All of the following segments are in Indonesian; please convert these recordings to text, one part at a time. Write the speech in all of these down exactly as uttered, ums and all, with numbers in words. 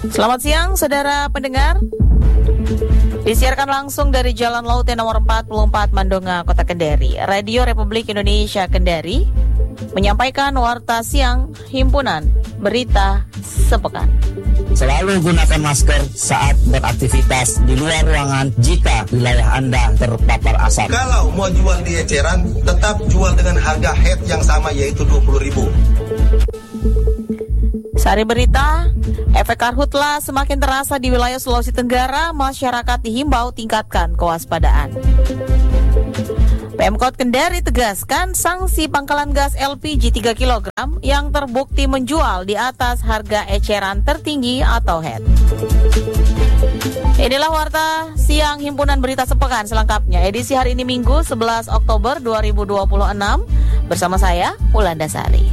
Selamat siang, saudara pendengar. Disiarkan langsung dari Jalan Laut nomor empat puluh empat Mandonga, Kota Kendari. Radio Republik Indonesia Kendari menyampaikan warta siang Himpunan Berita Sepekan. Selalu gunakan masker saat beraktivitas di luar ruangan jika wilayah Anda terpapar asap. Kalau mau jual di eceran, tetap jual dengan harga head yang sama, yaitu dua puluh ribu. Sari berita, efek karhutla semakin terasa di wilayah Sulawesi Tenggara, masyarakat dihimbau tingkatkan kewaspadaan. Pemkot Kendari tegaskan sanksi pangkalan gas L P G tiga kilogram yang terbukti menjual di atas harga eceran tertinggi atau head. Inilah warta siang Himpunan Berita Sepekan selengkapnya, edisi hari ini Minggu sebelas Oktober dua ribu dua puluh enam, bersama saya Ulanda Sari.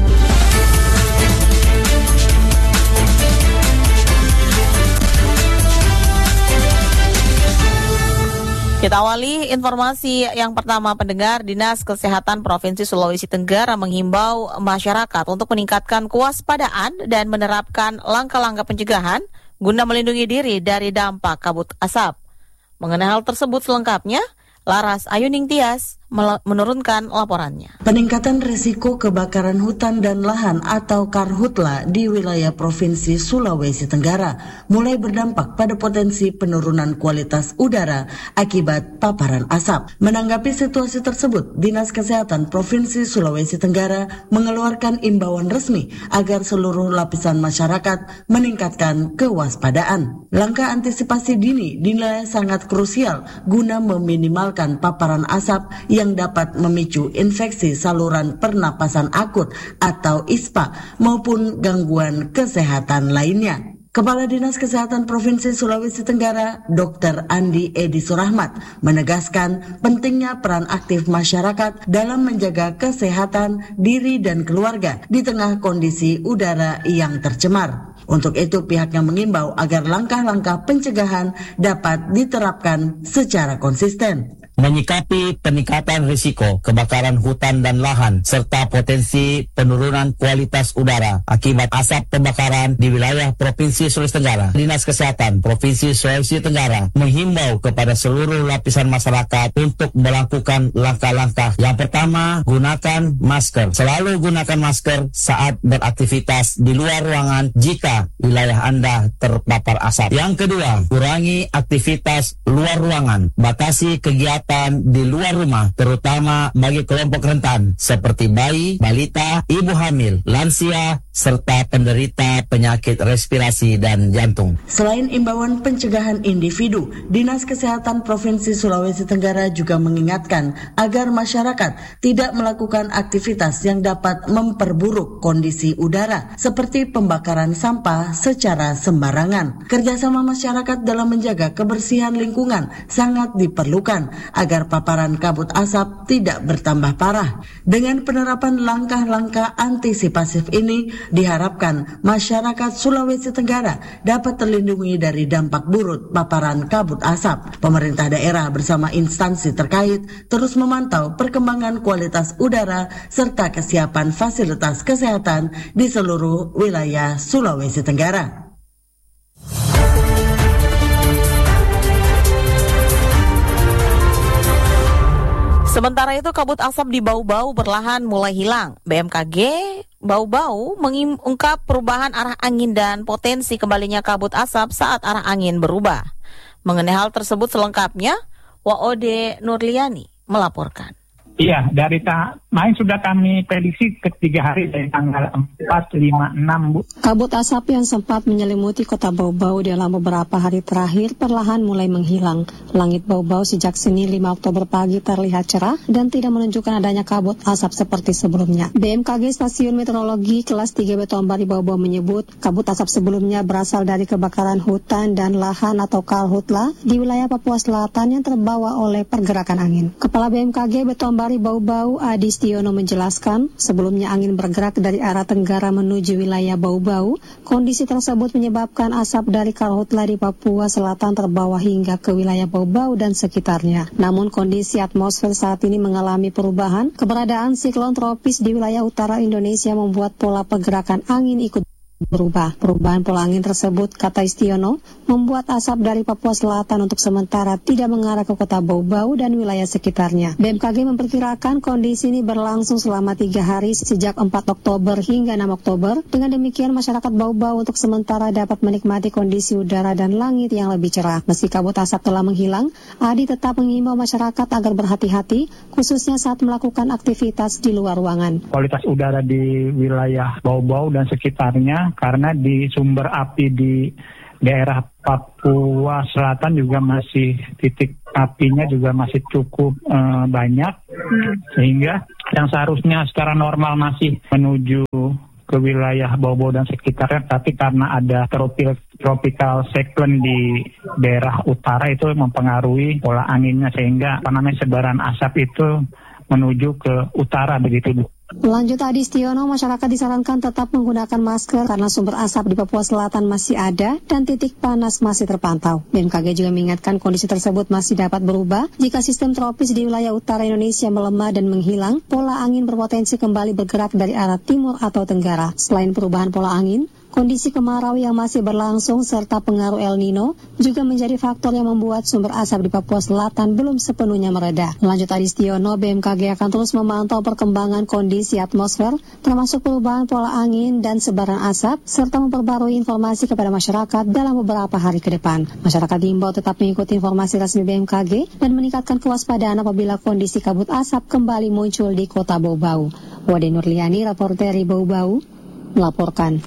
Kita awali informasi yang pertama, pendengar. Dinas Kesehatan Provinsi Sulawesi Tenggara menghimbau masyarakat untuk meningkatkan kewaspadaan dan menerapkan langkah-langkah pencegahan guna melindungi diri dari dampak kabut asap. Mengenai hal tersebut selengkapnya, Laras Ayuning Tias menurunkan laporannya. Peningkatan risiko kebakaran hutan dan lahan atau karhutla di wilayah Provinsi Sulawesi Tenggara mulai berdampak pada potensi penurunan kualitas udara akibat paparan asap. Menanggapi situasi tersebut, Dinas Kesehatan Provinsi Sulawesi Tenggara mengeluarkan imbauan resmi agar seluruh lapisan masyarakat meningkatkan kewaspadaan. Langkah antisipasi dini dinilai sangat krusial guna meminimalkan paparan asap yang dapat memicu infeksi saluran pernapasan akut atau I S P A maupun gangguan kesehatan lainnya. Kepala Dinas Kesehatan Provinsi Sulawesi Tenggara, Dokter Andi Edi Surahmat, menegaskan pentingnya peran aktif masyarakat dalam menjaga kesehatan diri dan keluarga di tengah kondisi udara yang tercemar. Untuk itu pihaknya mengimbau agar langkah-langkah pencegahan dapat diterapkan secara konsisten. Menyikapi peningkatan risiko kebakaran hutan dan lahan serta potensi penurunan kualitas udara akibat asap pembakaran di wilayah Provinsi Sulawesi Tenggara, Dinas Kesehatan Provinsi Sulawesi Tenggara menghimbau kepada seluruh lapisan masyarakat untuk melakukan langkah-langkah. Yang pertama, gunakan masker. Selalu gunakan masker saat beraktivitas di luar ruangan jika wilayah Anda terpapar asap. Yang kedua, kurangi aktivitas luar ruangan. Batasi kegiatan di luar rumah, terutama bagi kelompok rentan seperti bayi, balita, ibu hamil, lansia, serta penderita penyakit respirasi dan jantung. Selain imbauan pencegahan individu, Dinas Kesehatan Provinsi Sulawesi Tenggara juga mengingatkan agar masyarakat tidak melakukan aktivitas yang dapat memperburuk kondisi udara, seperti pembakaran sampah secara sembarangan. Kerjasama masyarakat dalam menjaga kebersihan lingkungan sangat diperlukan agar paparan kabut asap tidak bertambah parah. Dengan penerapan langkah-langkah antisipasif ini, diharapkan masyarakat Sulawesi Tenggara dapat terlindungi dari dampak buruk paparan kabut asap. Pemerintah daerah bersama instansi terkait terus memantau perkembangan kualitas udara serta kesiapan fasilitas kesehatan di seluruh wilayah Sulawesi Tenggara. Sementara itu, kabut asap di Bau-Bau berlahan mulai hilang. B M K G Bau-Bau mengungkap perubahan arah angin dan potensi kembalinya kabut asap saat arah angin berubah. Mengenai hal tersebut selengkapnya, Waode Nurliani melaporkan. Iya, dari kemarin sudah kami prediksi ketiga hari dari tanggal empat, lima, enam, Bu. Kabut asap yang sempat menyelimuti kota Bau-Bau dalam beberapa hari terakhir perlahan mulai menghilang. Langit Bau-Bau sejak Senin lima Oktober pagi terlihat cerah dan tidak menunjukkan adanya kabut asap seperti sebelumnya. B M K G Stasiun Meteorologi kelas tiga Betoambari Bau-Bau menyebut kabut asap sebelumnya berasal dari kebakaran hutan dan lahan atau karhutla di wilayah Papua Selatan yang terbawa oleh pergerakan angin. Kepala B M K G Betoambari Bau-Bau Adi Stiono menjelaskan, sebelumnya angin bergerak dari arah tenggara menuju wilayah Bau-Bau. Kondisi tersebut menyebabkan asap dari karhutla di Papua Selatan terbawa hingga ke wilayah Bau-Bau dan sekitarnya. Namun kondisi atmosfer saat ini mengalami perubahan. Keberadaan siklon tropis di wilayah utara Indonesia membuat pola pergerakan angin ikut berubah. Perubahan pola angin tersebut, kata Istiono, membuat asap dari Papua Selatan untuk sementara tidak mengarah ke kota Bau-Bau dan wilayah sekitarnya. B M K G memperkirakan kondisi ini berlangsung selama tiga hari sejak empat Oktober hingga enam Oktober. Dengan demikian, masyarakat Bau-Bau untuk sementara dapat menikmati kondisi udara dan langit yang lebih cerah. Meski kabut asap telah menghilang, Adi tetap mengimbau masyarakat agar berhati-hati, khususnya saat melakukan aktivitas di luar ruangan. Kualitas udara di wilayah Bau-Bau dan sekitarnya, karena di sumber api di daerah Papua Selatan juga masih titik apinya juga masih cukup uh, banyak, sehingga yang seharusnya secara normal masih menuju ke wilayah Bau-Bau dan sekitarnya, tapi karena ada tropil, tropical cyclone di daerah utara itu mempengaruhi pola anginnya, sehingga apa namanya sebaran asap itu menuju ke utara begitu. Lanjut Adi Istiono, masyarakat disarankan tetap menggunakan masker karena sumber asap di Papua Selatan masih ada dan titik panas masih terpantau. B M K G juga mengingatkan kondisi tersebut masih dapat berubah jika sistem tropis di wilayah utara Indonesia melemah dan menghilang, pola angin berpotensi kembali bergerak dari arah timur atau tenggara. Selain perubahan pola angin, kondisi kemarau yang masih berlangsung serta pengaruh El Nino juga menjadi faktor yang membuat sumber asap di Papua Selatan belum sepenuhnya mereda. Lanjut Adi Istiono, B M K G akan terus memantau perkembangan kondisi atmosfer, termasuk perubahan pola angin dan sebaran asap, serta memperbarui informasi kepada masyarakat dalam beberapa hari ke depan. Masyarakat diimbau tetap mengikuti informasi resmi B M K G dan meningkatkan kewaspadaan apabila kondisi kabut asap kembali muncul di kota Bau-Bau. Wade Nurliani, reporter dari Bau-Bau, melaporkan.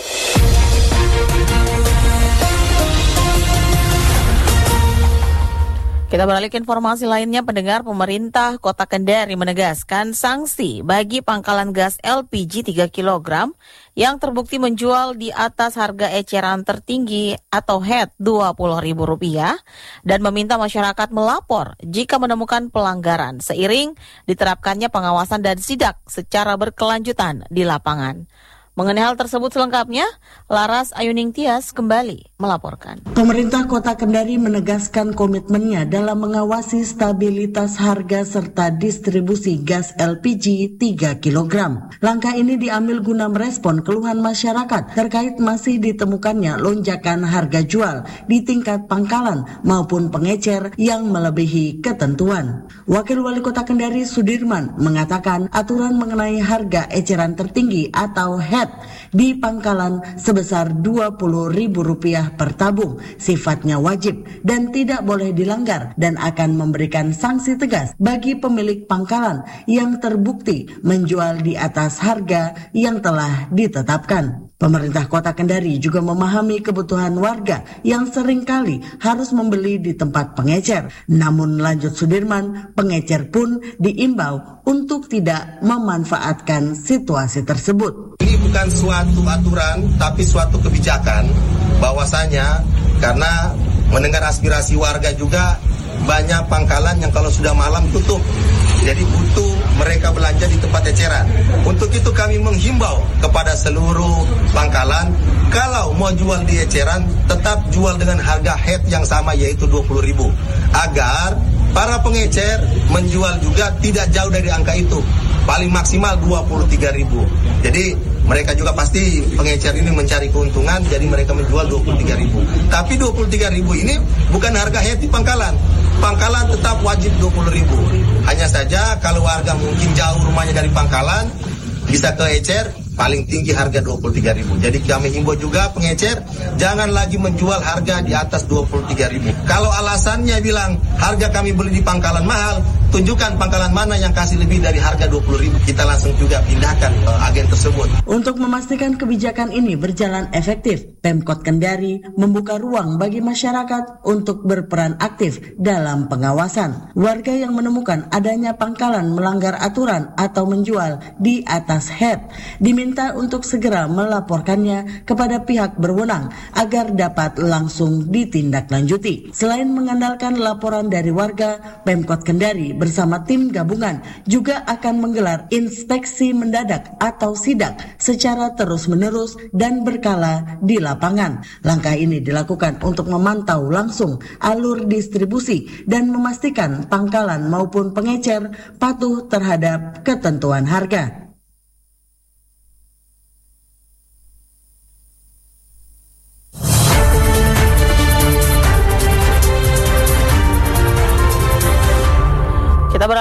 Kita beralih ke informasi lainnya, pendengar. Pemerintah Kota Kendari menegaskan sanksi bagi pangkalan gas L P G tiga kilogram yang terbukti menjual di atas harga eceran tertinggi atau H E T dua puluh ribu rupiah dan meminta masyarakat melapor jika menemukan pelanggaran seiring diterapkannya pengawasan dan sidak secara berkelanjutan di lapangan. Mengenai hal tersebut selengkapnya, Laras Ayuning Tias kembali melaporkan. Pemerintah Kota Kendari menegaskan komitmennya dalam mengawasi stabilitas harga serta distribusi gas L P G tiga kilogram. Langkah ini diambil guna merespon keluhan masyarakat terkait masih ditemukannya lonjakan harga jual di tingkat pangkalan maupun pengecer yang melebihi ketentuan. Wakil Wali Kota Kendari Sudirman mengatakan aturan mengenai harga eceran tertinggi atau H E T di pangkalan sebesar dua puluh ribu rupiah per tabung sifatnya wajib dan tidak boleh dilanggar dan akan memberikan sanksi tegas bagi pemilik pangkalan yang terbukti menjual di atas harga yang telah ditetapkan. Pemerintah Kota Kendari juga memahami kebutuhan warga yang seringkali harus membeli di tempat pengecer. Namun lanjut Sudirman, pengecer pun diimbau untuk tidak memanfaatkan situasi tersebut. Ini bukan suatu aturan, tapi suatu kebijakan bahwasanya karena mendengar aspirasi warga juga banyak pangkalan yang kalau sudah malam tutup. Jadi butuh mereka belanja di tempat eceran. Untuk itu kami menghimbau kepada seluruh pangkalan, kalau mau jual di eceran, tetap jual dengan harga H E T yang sama, yaitu dua puluh ribu. Agar para pengecer menjual juga tidak jauh dari angka itu. Paling maksimal dua puluh tiga ribu. Jadi mereka juga pasti pengecer ini mencari keuntungan, jadi mereka menjual dua puluh tiga ribu. Tapi dua puluh tiga ribu ini bukan harga H E T di pangkalan. Pangkalan tetap wajib dua puluh ribu. Hanya saja kalau warga mungkin jauh rumahnya dari pangkalan, bisa ke ecer, paling tinggi harga dua puluh tiga ribu. Jadi kami himbau juga pengecer, jangan lagi menjual harga di atas dua puluh tiga ribu. Kalau alasannya bilang harga kami beli di pangkalan mahal, tunjukkan pangkalan mana yang kasih lebih dari harga dua puluh ribu. Kita langsung juga pindahkan uh, agen tersebut. Untuk memastikan kebijakan ini berjalan efektif, Pemkot Kendari membuka ruang bagi masyarakat untuk berperan aktif dalam pengawasan. Warga yang menemukan adanya pangkalan melanggar aturan atau menjual di atas H E T diminta untuk segera melaporkannya kepada pihak berwenang agar dapat langsung ditindaklanjuti. Selain mengandalkan laporan dari warga, Pemkot Kendari bersama tim gabungan juga akan menggelar inspeksi mendadak atau sidak secara terus-menerus dan berkala di lapangan. Langkah ini dilakukan untuk memantau langsung alur distribusi dan memastikan pangkalan maupun pengecer patuh terhadap ketentuan harga.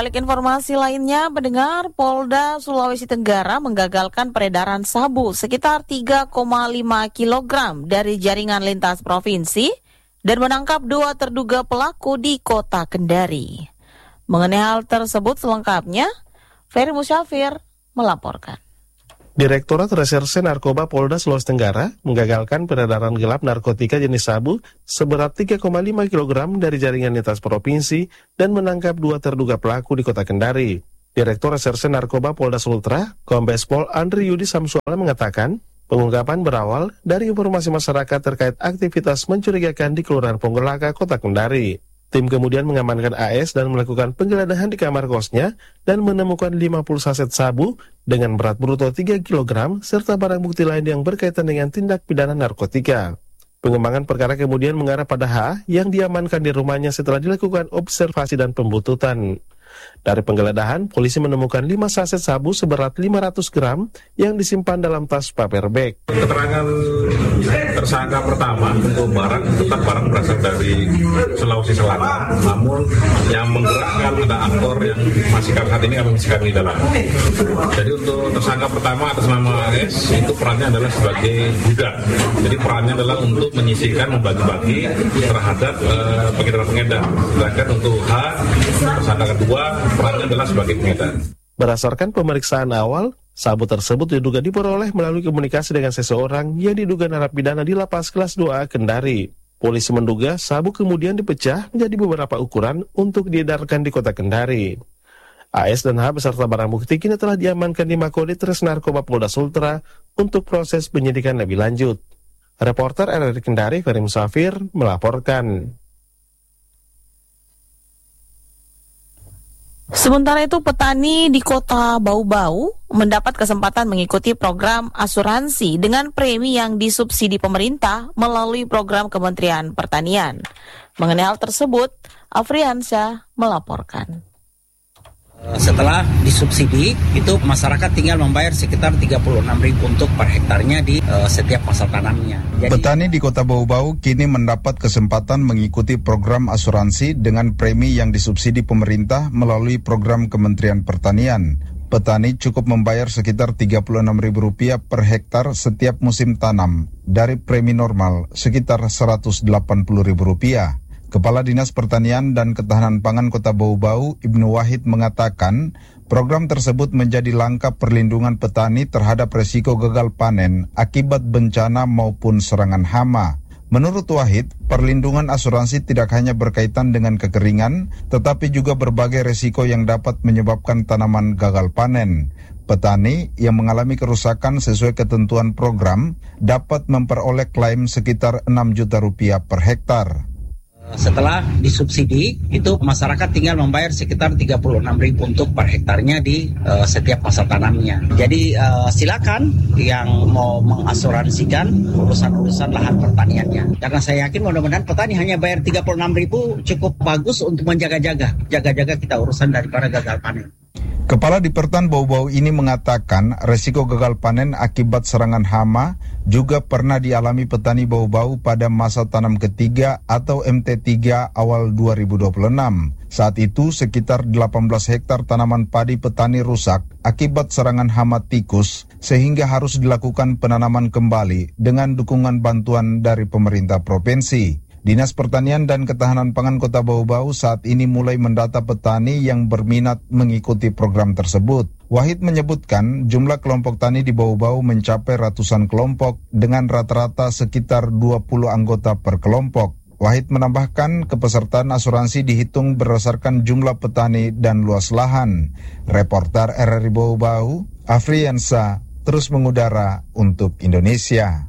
Beralih ke informasi lainnya, pendengar, Polda Sulawesi Tenggara menggagalkan peredaran sabu sekitar tiga koma lima kilogram dari jaringan lintas provinsi dan menangkap dua terduga pelaku di Kota Kendari. Mengenai hal tersebut selengkapnya, Ferry Musyafir melaporkan. Direktorat Reserse Narkoba Polda Sulawesi Tenggara menggagalkan peredaran gelap narkotika jenis sabu seberat tiga koma lima kilogram dari jaringan lintas provinsi dan menangkap dua terduga pelaku di Kota Kendari. Direktur Reserse Narkoba Polda Sultra, Kombes Pol Andri Yudi Samsuala mengatakan, pengungkapan berawal dari informasi masyarakat terkait aktivitas mencurigakan di Kelurahan Ponggelaka, Kota Kendari. Tim kemudian mengamankan A S dan melakukan penggeledahan di kamar kosnya dan menemukan lima puluh saset sabu dengan berat bruto tiga kilogram serta barang bukti lain yang berkaitan dengan tindak pidana narkotika. Pengembangan perkara kemudian mengarah pada H yang diamankan di rumahnya setelah dilakukan observasi dan pembuntutan. Dari penggeledahan, polisi menemukan lima saset sabu seberat lima ratus gram yang disimpan dalam tas paper bag. Keterangan tersangka pertama untuk barang itu kan barang berasal dari Sulawesi Selatan, namun yang menggerakkan ada aktor yang masih saat ini kami masih kami dalam. Jadi untuk tersangka pertama atas nama A S itu perannya adalah sebagai budak. Jadi perannya adalah untuk menyisihkan, membagi-bagi terhadap uh, pengedar-pengedar. Sedangkan untuk H, tersangka kedua perannya adalah sebagai pengedar. Berdasarkan pemeriksaan awal, sabu tersebut diduga diperoleh melalui komunikasi dengan seseorang yang diduga narapidana di Lapas Kelas dua A Kendari. Polisi menduga sabu kemudian dipecah menjadi beberapa ukuran untuk diedarkan di Kota Kendari. A S dan H beserta barang bukti kini telah diamankan di Makoditres Narkoba Polda Sultra untuk proses penyidikan lebih lanjut. Reporter R R I Kendari, Ferry Musyafir, melaporkan. Sementara itu, petani di Kota Bau-Bau mendapat kesempatan mengikuti program asuransi dengan premi yang disubsidi pemerintah melalui program Kementerian Pertanian. Mengenai hal tersebut, Afriansyah melaporkan. Setelah disubsidi, itu masyarakat tinggal membayar sekitar tiga puluh enam ribu untuk per hektarnya di uh, setiap masa tanamnya. Jadi, petani di Kota Bau-Bau kini mendapat kesempatan mengikuti program asuransi dengan premi yang disubsidi pemerintah melalui program Kementerian Pertanian. Petani cukup membayar sekitar tiga puluh enam ribu rupiah per hektar setiap musim tanam, dari premi normal sekitar seratus delapan puluh ribu rupiah. Kepala Dinas Pertanian dan Ketahanan Pangan Kota Bau-Bau, Ibnu Wahid, mengatakan program tersebut menjadi langkah perlindungan petani terhadap resiko gagal panen akibat bencana maupun serangan hama. Menurut Wahid, perlindungan asuransi tidak hanya berkaitan dengan kekeringan, tetapi juga berbagai resiko yang dapat menyebabkan tanaman gagal panen. Petani yang mengalami kerusakan sesuai ketentuan program dapat memperoleh klaim sekitar enam juta rupiah per hektar. Setelah disubsidi, itu masyarakat tinggal membayar sekitar tiga puluh enam ribu untuk per hektarnya di uh, setiap masa tanamnya. Jadi uh, silakan yang mau mengasuransikan urusan-urusan lahan pertaniannya. Karena saya yakin mudah-mudahan petani hanya bayar tiga puluh enam ribu cukup bagus untuk menjaga-jaga. Jaga-jaga kita urusan daripada gagal panen. Kepala Dipertan Bau-Bau ini mengatakan resiko gagal panen akibat serangan hama juga pernah dialami petani Bau-Bau pada masa tanam ketiga atau M T tiga awal dua ribu dua puluh enam. Saat itu sekitar delapan belas hektar tanaman padi petani rusak akibat serangan hama tikus sehingga harus dilakukan penanaman kembali dengan dukungan bantuan dari pemerintah provinsi. Dinas Pertanian dan Ketahanan Pangan Kota Bau-Bau saat ini mulai mendata petani yang berminat mengikuti program tersebut. Wahid menyebutkan jumlah kelompok tani di Bau-Bau mencapai ratusan kelompok dengan rata-rata sekitar dua puluh anggota per kelompok. Wahid menambahkan kepesertaan asuransi dihitung berdasarkan jumlah petani dan luas lahan. Reporter R R I Bau-Bau, Afriansa, terus mengudara untuk Indonesia.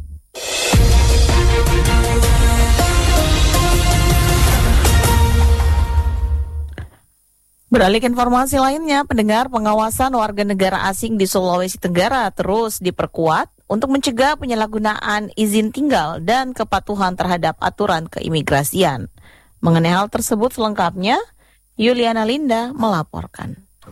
Beralih ke informasi lainnya, pendengar, pengawasan warga negara asing di Sulawesi Tenggara terus diperkuat untuk mencegah penyalahgunaan izin tinggal dan kepatuhan terhadap aturan keimigrasian. Mengenai hal tersebut selengkapnya, Yuliana Linda melaporkan.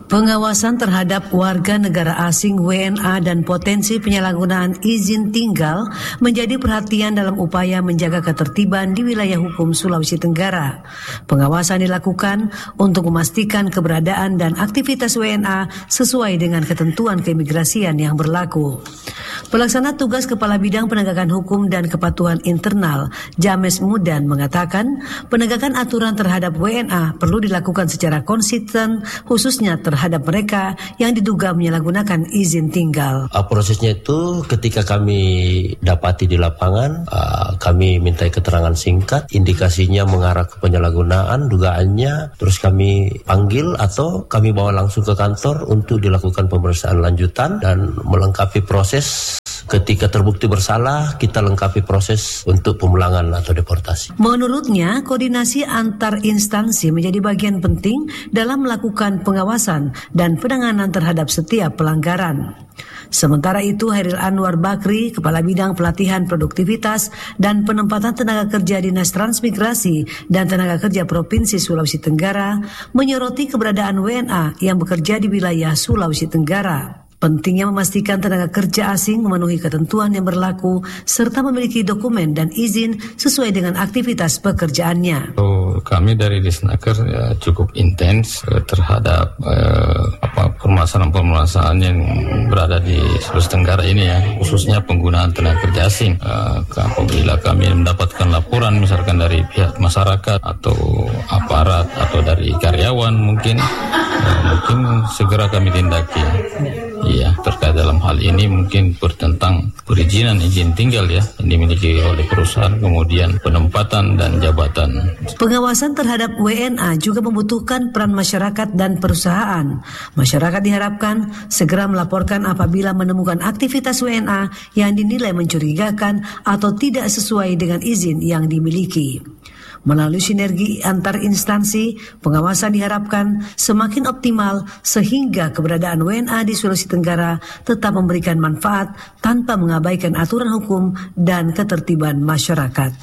Pengawasan terhadap warga negara asing W N A dan potensi penyalahgunaan izin tinggal menjadi perhatian dalam upaya menjaga ketertiban di wilayah hukum Sulawesi Tenggara. Pengawasan dilakukan untuk memastikan keberadaan dan aktivitas W N A sesuai dengan ketentuan keimigrasian yang berlaku. Pelaksana tugas Kepala Bidang Penegakan Hukum dan Kepatuhan Internal, James Mudan, mengatakan penegakan aturan terhadap W N A perlu dilakukan secara konsisten, khususnya terhadap terhadap mereka yang diduga menyalahgunakan izin tinggal. Uh, prosesnya itu ketika kami dapati di lapangan, uh, kami minta keterangan singkat, indikasinya mengarah ke penyalahgunaan, dugaannya, terus kami panggil atau kami bawa langsung ke kantor untuk dilakukan pemeriksaan lanjutan dan melengkapi proses. Ketika terbukti bersalah, kita lengkapi proses untuk pemulangan atau deportasi. Menurutnya, koordinasi antar instansi menjadi bagian penting dalam melakukan pengawasan dan penanganan terhadap setiap pelanggaran. Sementara itu, Hairil Anwar Bakri, Kepala Bidang Pelatihan Produktivitas dan Penempatan Tenaga Kerja Dinas Transmigrasi dan Tenaga Kerja Provinsi Sulawesi Tenggara, menyoroti keberadaan W N A yang bekerja di wilayah Sulawesi Tenggara. Pentingnya memastikan tenaga kerja asing memenuhi ketentuan yang berlaku serta memiliki dokumen dan izin sesuai dengan aktivitas pekerjaannya. So, kami dari Disnaker ya, cukup intens eh, terhadap eh, apa permasalahan-permasalahan yang berada di Sulawesi Tenggara ini ya, khususnya penggunaan tenaga kerja asing. Eh, apabila kami mendapatkan laporan misalkan dari pihak masyarakat atau aparat atau dari karyawan mungkin eh, mungkin segera kami tindaki. Iya, terkait dalam hal ini mungkin bertentang perizinan izin tinggal ya yang dimiliki oleh perusahaan, kemudian penempatan dan jabatan. Pengawasan terhadap W N A juga membutuhkan peran masyarakat dan perusahaan. Masyarakat diharapkan segera melaporkan apabila menemukan aktivitas W N A yang dinilai mencurigakan atau tidak sesuai dengan izin yang dimiliki. Melalui sinergi antar instansi, pengawasan diharapkan semakin optimal sehingga keberadaan W N A di Sulawesi Tenggara tetap memberikan manfaat tanpa mengabaikan aturan hukum dan ketertiban masyarakat.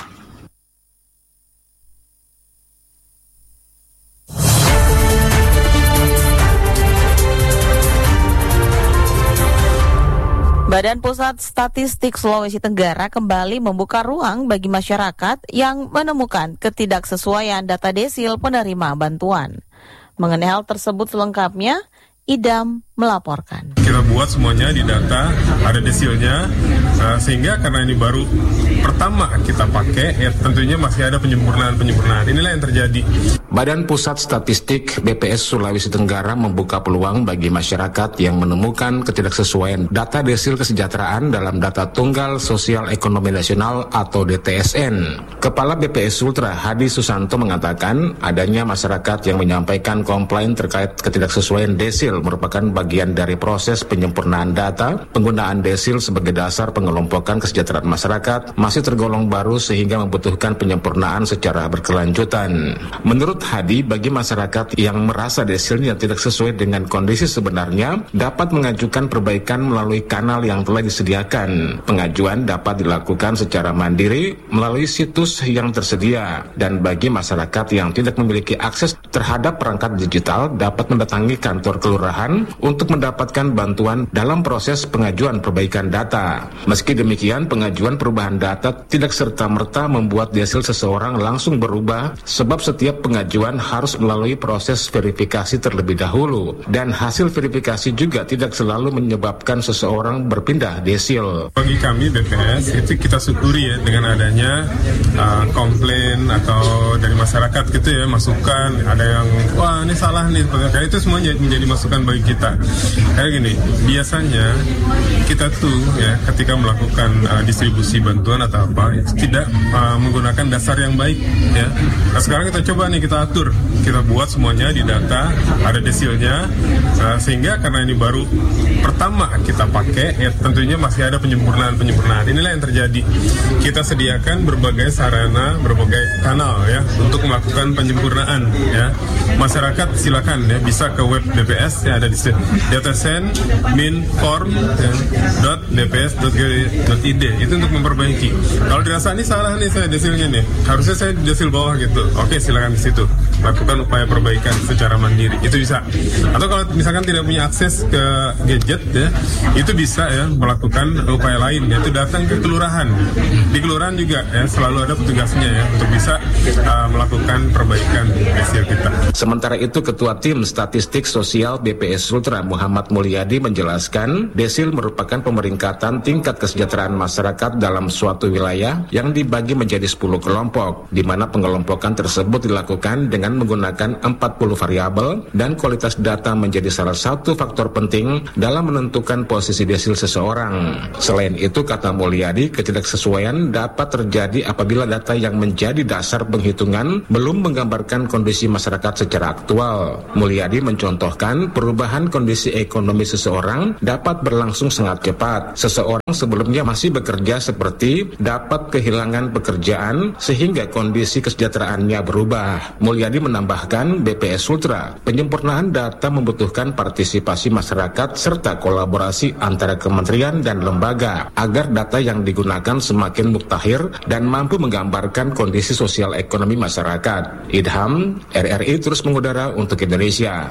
Badan Pusat Statistik Sulawesi Tenggara kembali membuka ruang bagi masyarakat yang menemukan ketidaksesuaian data desil penerima bantuan. Mengenai hal tersebut selengkapnya, Idam melaporkan. Kita buat semuanya di data, ada desilnya, uh, sehingga karena ini baru pertama kita pakai, ya tentunya masih ada penyempurnaan-penyempurnaan. Inilah yang terjadi. Badan Pusat Statistik B P S Sulawesi Tenggara membuka peluang bagi masyarakat yang menemukan ketidaksesuaian data desil kesejahteraan dalam data Tunggal Sosial Ekonomi Nasional atau D T S N. Kepala B P S Sultra Hadi Susanto mengatakan adanya masyarakat yang menyampaikan komplain terkait ketidaksesuaian desil merupakan bagian dari proses penyempurnaan data. Penggunaan desil sebagai dasar pengelompokan kesejahteraan masyarakat masih tergolong baru sehingga membutuhkan penyempurnaan secara berkelanjutan. Menurut Hadi, bagi masyarakat yang merasa desilnya tidak sesuai dengan kondisi sebenarnya, dapat mengajukan perbaikan melalui kanal yang telah disediakan. Pengajuan dapat dilakukan secara mandiri melalui situs yang tersedia, dan bagi masyarakat yang tidak memiliki akses terhadap perangkat digital dapat mendatangi kantor kelurahan untuk mendapatkan bantuan dalam proses pengajuan perbaikan data. Meski demikian, pengajuan perubahan data tidak serta-merta membuat desil seseorang langsung berubah, sebab setiap pengajuan harus melalui proses verifikasi terlebih dahulu, dan hasil verifikasi juga tidak selalu menyebabkan seseorang berpindah desil. Bagi kami B P S itu kita syukuri ya dengan adanya uh, komplain atau dari masyarakat gitu ya, masukan, ada yang wah ini salah nih, kayak itu semuanya menjadi masukan bagi kita. Kayak gini, biasanya kita tuh ya ketika melakukan uh, distribusi bantuan atau apa itu tidak uh, menggunakan dasar yang baik ya. Nah sekarang kita coba nih kita atur, kita buat semuanya di data, ada desilnya, uh, sehingga karena ini baru pertama kita pakai, ya tentunya masih ada penyempurnaan-penyempurnaan. Inilah yang terjadi. Kita sediakan berbagai sarana, berbagai kanal ya untuk melakukan penyempurnaan ya. Masyarakat silakan ya bisa ke web B P S ya, ada di datasen min form ya, dot dps dot go dot id itu untuk memperbaiki. Kalau dirasa ini salah nih saya desilnya nih, harusnya saya desil bawah gitu. Oke, silakan di situ lakukan upaya perbaikan secara mandiri, itu bisa. Atau kalau misalkan tidak punya akses ke gadget ya, itu bisa ya melakukan upaya lain, yaitu datang ke kelurahan. Di kelurahan juga ya selalu ada petugasnya ya untuk bisa uh, melakukan perbaikan desil kita. Sementara itu Ketua Tim Statistik Sosial B P S Sultra Muhammad Mulyadi menjelaskan, desil merupakan pemeringkatan tingkat kesejahteraan masyarakat dalam suatu wilayah yang dibagi menjadi sepuluh kelompok, di mana pengelompokan tersebut dilakukan dengan menggunakan empat puluh variabel dan kualitas data menjadi salah satu faktor penting dalam menentukan posisi desil seseorang. Selain itu, kata Mulyadi, ketidaksesuaian dapat terjadi apabila data yang menjadi dasar penghitungan belum menggambarkan kondisi masyarakat secara aktual. Mulyadi mencontohkan perubahan kondisi ekonomi seseorang dapat berlangsung sangat cepat. Seseorang sebelumnya masih bekerja seperti dapat kehilangan pekerjaan sehingga kondisi kesejahteraannya berubah. Mulyadi menambahkan, B P S Sultra, penyempurnaan data membutuhkan partisipasi masyarakat serta kolaborasi antara kementerian dan lembaga agar data yang digunakan semakin mutakhir dan mampu menggambarkan kondisi sosial ekonomi masyarakat. Idham, R R I terus mengudara untuk Indonesia.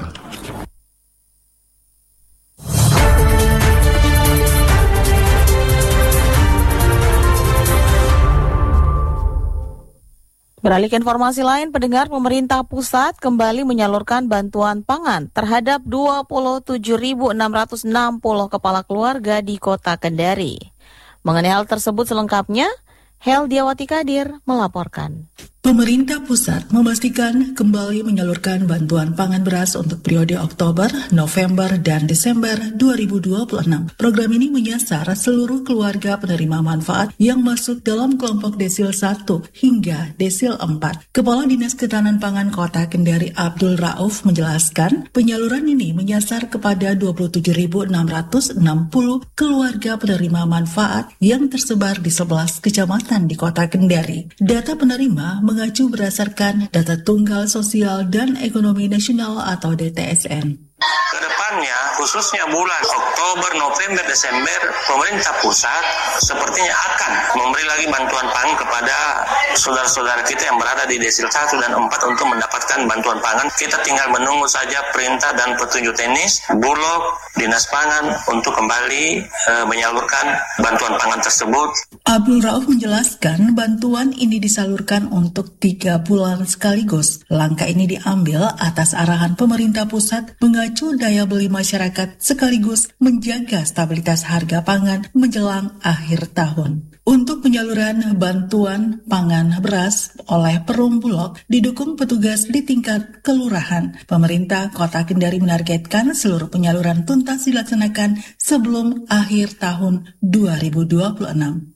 Beralih ke informasi lain, pendengar, pemerintah pusat kembali menyalurkan bantuan pangan terhadap dua puluh tujuh ribu enam ratus enam puluh kepala keluarga di Kota Kendari. Mengenai hal tersebut selengkapnya, Heldiawati Kadir melaporkan. Pemerintah pusat memastikan kembali menyalurkan bantuan pangan beras untuk periode Oktober, November, dan Desember dua ribu dua puluh enam. Program ini menyasar seluruh keluarga penerima manfaat yang masuk dalam kelompok desil satu hingga desil empat. Kepala Dinas Ketahanan Pangan Kota Kendari Abdul Rauf menjelaskan, penyaluran ini menyasar kepada dua puluh tujuh ribu enam ratus enam puluh keluarga penerima manfaat yang tersebar di sebelas kecamatan di Kota Kendari. Data penerima mengacu berdasarkan data Tunggal Sosial dan Ekonomi Nasional atau D T S N. Kedepannya, khususnya bulan Oktober, November, Desember, pemerintah pusat sepertinya akan memberi lagi bantuan pangan kepada saudara-saudara kita yang berada di desil satu dan empat untuk mendapatkan bantuan pangan. Kita tinggal menunggu saja perintah dan petunjuk teknis Bulog, Dinas Pangan untuk kembali e, menyalurkan bantuan pangan tersebut. Abdul Rauf menjelaskan bantuan ini disalurkan untuk tiga bulan sekaligus. Langkah ini diambil atas arahan pemerintah pusat mengacu daya beli masyarakat sekaligus menjaga stabilitas harga pangan menjelang akhir tahun. Untuk penyaluran bantuan pangan beras oleh Perum Bulog didukung petugas di tingkat kelurahan. Pemerintah Kota Kendari menargetkan seluruh penyaluran tuntas dilaksanakan sebelum akhir tahun dua ribu dua puluh enam.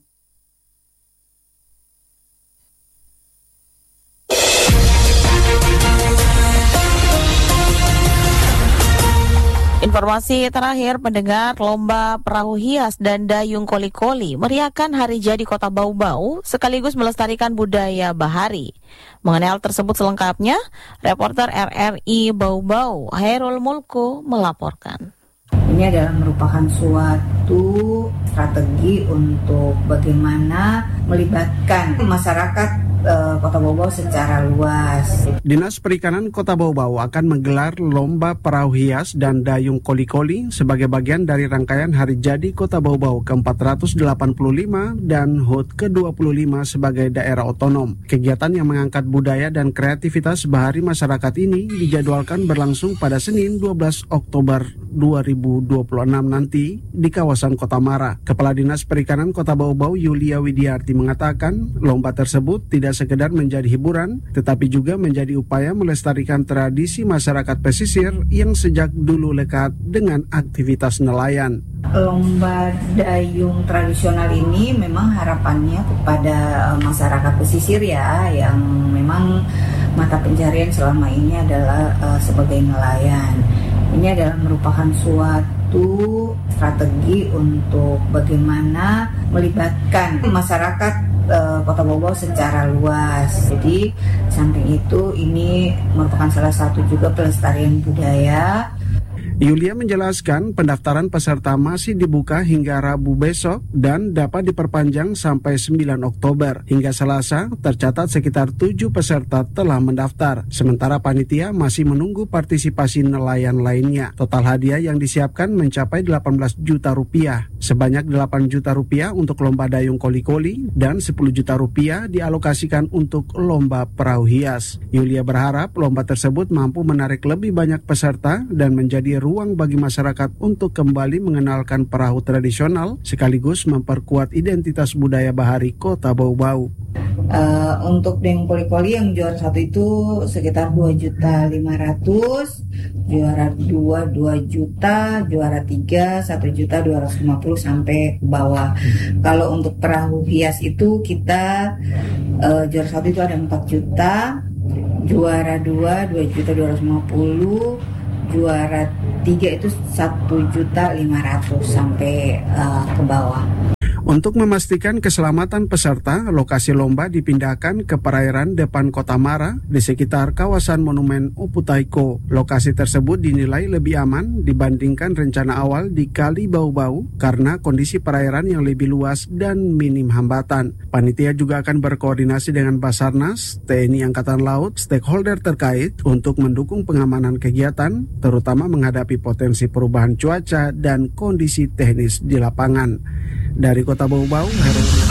Informasi terakhir, pendengar, lomba perahu hias dan dayung koli-koli meriahkan hari jadi Kota Bau-Bau sekaligus melestarikan budaya bahari. Mengenai hal tersebut selengkapnya, reporter R R I Bau-Bau Hairul Mulku melaporkan. Ini adalah merupakan suatu strategi untuk bagaimana melibatkan masyarakat uh, Kota Bau-Bau secara luas. Dinas Perikanan Kota Bau-Bau akan menggelar lomba perahu hias dan dayung koli-koli sebagai bagian dari rangkaian Hari Jadi Kota Bau-Bau ke empat ratus delapan puluh lima dan H U T ke dua puluh lima sebagai daerah otonom. Kegiatan yang mengangkat budaya dan kreativitas bahari masyarakat ini dijadwalkan berlangsung pada Senin dua belas Oktober dua ribu dua puluh enam nanti di kawasan Kota Mara. Kepala Dinas Perikanan Kota Bau-Bau Yulia Widiarti mengatakan lomba tersebut tidak sekedar menjadi hiburan, tetapi juga menjadi upaya melestarikan tradisi masyarakat pesisir yang sejak dulu lekat dengan aktivitas nelayan. Lomba dayung tradisional ini memang harapannya kepada masyarakat pesisir ya, yang memang mata pencarian selama ini adalah uh, sebagai nelayan. Ini adalah merupakan suatu strategi untuk bagaimana melibatkan masyarakat uh, Kota Bau-Bau secara luas. Jadi samping itu ini merupakan salah satu juga pelestarian budaya. Yulia menjelaskan pendaftaran peserta masih dibuka hingga Rabu besok dan dapat diperpanjang sampai sembilan Oktober. Hingga Selasa, tercatat sekitar tujuh peserta telah mendaftar. Sementara panitia masih menunggu partisipasi nelayan lainnya. Total hadiah yang disiapkan mencapai delapan belas juta rupiah. Sebanyak delapan juta rupiah untuk lomba dayung koli-koli dan sepuluh juta rupiah dialokasikan untuk lomba perahu hias. Yulia berharap lomba tersebut mampu menarik lebih banyak peserta dan menjadi ruang bagi masyarakat untuk kembali mengenalkan perahu tradisional sekaligus memperkuat identitas budaya bahari Kota Bau-Bau. Uh, untuk dayung koli-koli yang juara satu itu sekitar dua juta lima ratus, juara dua dua juta, juara tiga satu juta dua ratus lima puluh sampai ke bawah. Kalau untuk perahu hias itu kita uh, juara satu itu ada empat juta, juara dua dua juta dua ratus lima puluh, juara tiga itu satu juta lima ratus sampai uh, ke bawah. Untuk memastikan keselamatan peserta, lokasi lomba dipindahkan ke perairan depan Kota Mara di sekitar kawasan Monumen Oputaiko. Lokasi tersebut dinilai lebih aman dibandingkan rencana awal di Kali Bau-Bau karena kondisi perairan yang lebih luas dan minim hambatan. Panitia juga akan berkoordinasi dengan Basarnas, T N I Angkatan Laut, stakeholder terkait untuk mendukung pengamanan kegiatan, terutama menghadapi potensi perubahan cuaca dan kondisi teknis di lapangan. Dari Kota Bau-Bau, Heru